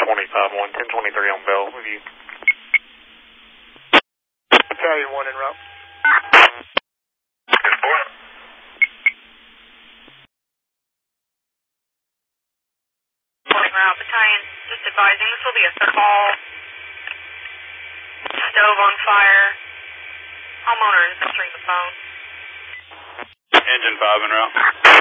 1025-1, 1023 on Bellevue. Battalion 1 en route. Good boy. Morning route, battalion, just advising, this will be a third call. Stove on fire. Homeowner is answering the phone. Engine 5 en route.